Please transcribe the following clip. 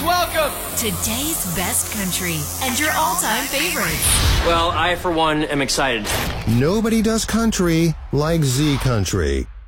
welcome today's best country and your all-time favorites. Well, I, for one, am excited. Nobody does country like Z Country.